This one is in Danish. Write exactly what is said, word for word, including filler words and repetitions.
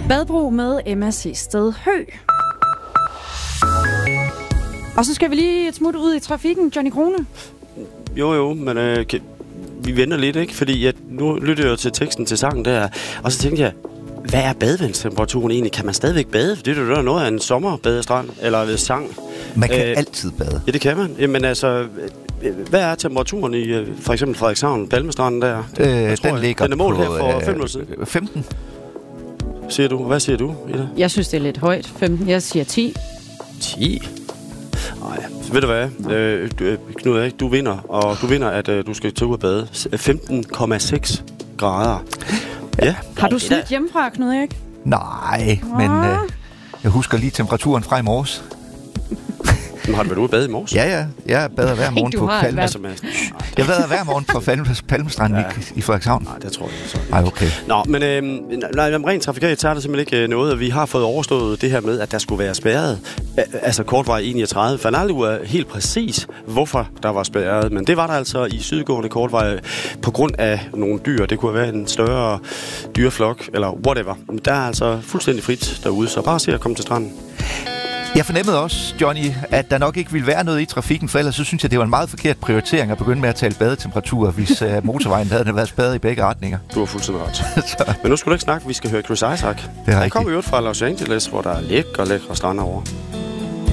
Badbro med Emma Sted Høgh. Og så skal vi lige et smut ud i trafikken, Johnny Krone. Jo, jo, men øh, kan, vi venter lidt, ikke? Fordi at nu lytter jeg til teksten til sangen der, og så tænkte jeg, hvad er badevandstemperaturen egentlig? Kan man stadigvæk bade? For det er jo noget af en sommerbadestrand, eller ved sang. Man kan øh, altid bade. Ja, det kan man. Jamen altså, hvad er temperaturen i for eksempel Frederikshavn, Palmestranden der? Øh, den tror, ligger den er målt på, her for øh, fem minutter siden. femten. Siger du? Hvad siger du, Ida? Jeg synes, det er lidt højt. femten. Jeg siger ti. ti? Nej, ved du hvad? Øh, Knud, ikke? Du vinder, og du vinder, at øh, du skal tage ud og bade. femten komma seks grader. Ja. Har du snydt hjemmefra, Knud Erik? Nej, men øh, jeg husker lige temperaturen fra i morges. Men har du været ude at bade i morges? Ja, ja. Jeg bader hver morgen på Palme. Altså, jeg bader hver morgen på Palmestranden ja. i, i Frederikshavn. Nej, det tror jeg ikke. Nej, okay. Nå, men øh, nej, rent trafikalt så er det simpelthen ikke noget, at vi har fået overstået det her med, at der skulle være spærret. Altså kortvej enogtredive. For aldrig er helt præcis, hvorfor der var spærret. Men det var der altså i sydgående kortvej på grund af nogle dyr. Det kunne være en større dyreflok, eller whatever. Der er altså fuldstændig frit derude, så bare se at komme til stranden. Jeg fornemmede også, Johnny, at der nok ikke ville være noget i trafikken, for ellers så synes jeg, det var en meget forkert prioritering at begynde med at tale badetemperatur, hvis uh, motorvejen havde været spadet i begge retninger. Du har fuldstændig ret. Men nu skal du ikke snakke, vi skal høre Chris Isaak. Det er Han kommer jo ud fra Los Angeles, hvor der er lækre, lækre strande over.